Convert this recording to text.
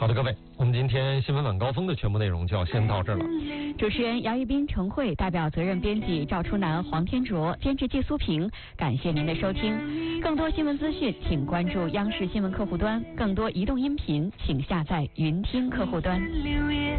好的，各位，我们今天新闻晚高峰的全部内容就要先到这儿了。 主持人姚一斌、陈慧，代表责任编辑赵初南、黄天卓，监制季苏平，感谢您的收听。更多新闻资讯，请关注央视新闻客户端；更多移动音频，请下载云听客户端。